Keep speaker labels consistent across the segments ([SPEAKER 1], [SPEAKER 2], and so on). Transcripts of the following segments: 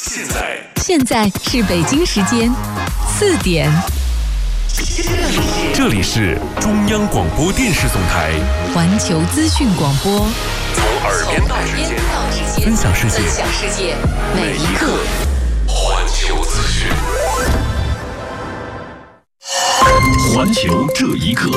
[SPEAKER 1] 现在是北京时间4点。
[SPEAKER 2] 这里是中央广播电视总台
[SPEAKER 1] 环球资讯广播，
[SPEAKER 2] 从耳边到指尖，分享世界，每一刻环球资讯。环球这一刻，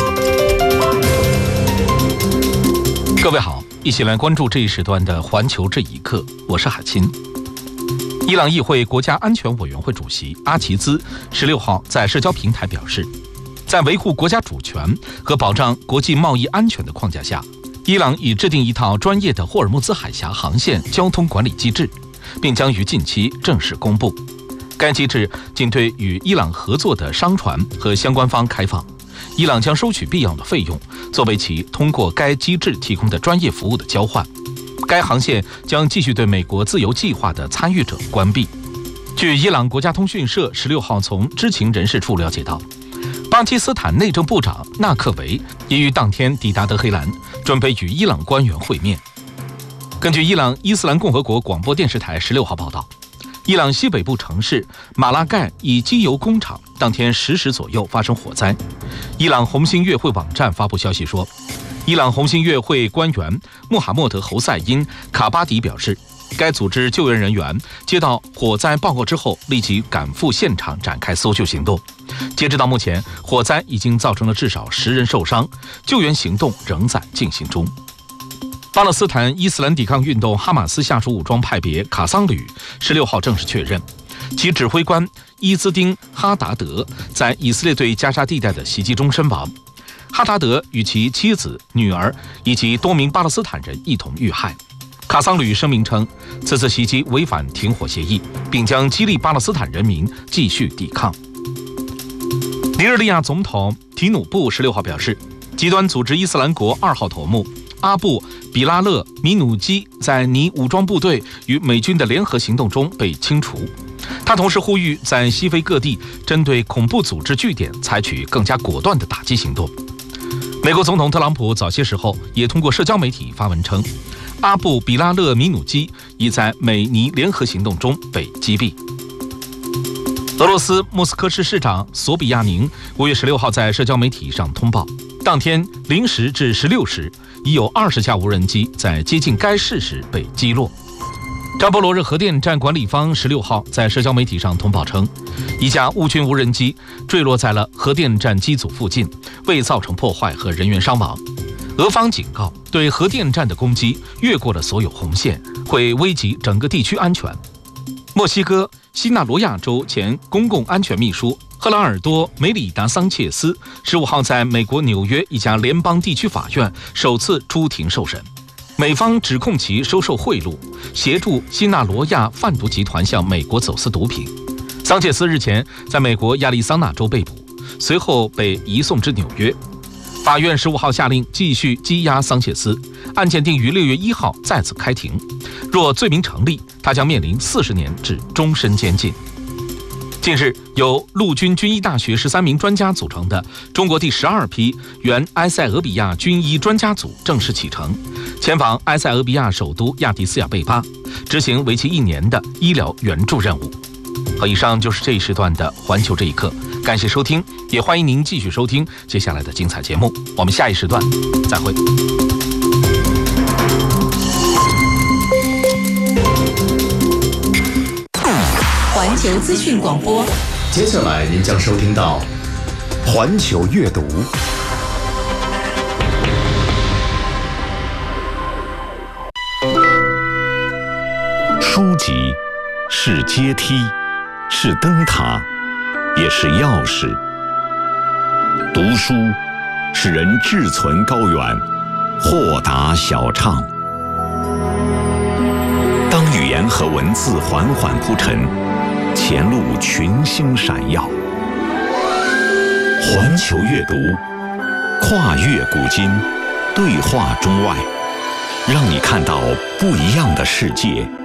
[SPEAKER 3] 各位好，一起来关注这一时段的环球这一刻，我是海清。伊朗议会国家安全委员会主席阿齐兹16号在社交平台表示，在维护国家主权和保障国际贸易安全的框架下，伊朗已制定一套专业的霍尔木兹海峡航线交通管理机制，并将于近期正式公布。该机制仅对与伊朗合作的商船和相关方开放，伊朗将收取必要的费用，作为其通过该机制提供的专业服务的交换。该航线将继续对美国自由计划的参与者关闭。据伊朗国家通讯社16号从知情人士处了解到，巴基斯坦内政部长纳克维已于当天抵达德黑兰，准备与伊朗官员会面。根据伊朗伊斯兰共和国广播电视台16号报道，伊朗西北部城市马拉盖一机油工厂当天10时左右发生火灾。伊朗红星月会网站发布消息说，伊朗红星月会官员穆罕默德·侯赛因·卡巴迪表示，该组织救援人员接到火灾报告之后，立即赶赴现场展开搜救行动。截止到目前，火灾已经造成了至少10人受伤，救援行动仍在进行中。巴勒斯坦伊斯兰抵抗运动哈马斯下属武装派别卡桑旅16号正式确认，其指挥官伊兹丁·哈达德在以色列对加沙地带的袭击中身亡。哈达德与其妻子、女儿以及多名巴勒斯坦人一同遇害。卡桑旅声明称，此次袭击违反停火协议，并将激励巴勒斯坦人民继续抵抗。尼日利亚总统提努布16号表示，极端组织伊斯兰国2号头目阿布比拉勒米努基在尼武装部队与美军的联合行动中被清除。他同时呼吁在西非各地针对恐怖组织据点采取更加果断的打击行动。美国总统特朗普早些时候也通过社交媒体发文称，阿布比拉勒米努基已在美尼联合行动中被击毙。俄罗斯莫斯科市市长索比亚宁5月16号在社交媒体上通报，当天0时至16时，已有20架无人机在接近该市时被击落。扎波罗热核电站管理方16号在社交媒体上通报称，一架乌军无人机坠落在了核电站机组附近，未造成破坏和人员伤亡。俄方警告，对核电站的攻击越过了所有红线，会危及整个地区安全。墨西哥西纳罗亚州前公共安全秘书赫拉尔多·梅里达桑切斯15号在美国纽约一家联邦地区法院首次出庭受审。美方指控其收受贿赂，协助西纳罗亚贩毒集团向美国走私毒品。桑切斯日前在美国亚利桑那州被捕，随后被移送至纽约。法院15号下令继续羁押桑切斯，案件定于6月1号再次开庭。若罪名成立，他将面临40年至终身监禁。近日，由陆军军医大学13名专家组成的中国第12批原埃塞俄比亚军医专家组正式启程，前往埃塞俄比亚首都亚的斯亚贝巴，执行为期1年的医疗援助任务。好，以上就是这一时段的环球这一刻，感谢收听，也欢迎您继续收听接下来的精彩节目。我们下一时段再会。
[SPEAKER 1] 环球资讯广播，
[SPEAKER 2] 接下来您将收听到环球阅读。书籍是阶梯，是灯塔，也是钥匙。读书使人志存高远，豁达小畅。当语言和文字缓缓铺陈，前路群星闪耀。环球阅读，跨越古今，对话中外，让你看到不一样的世界。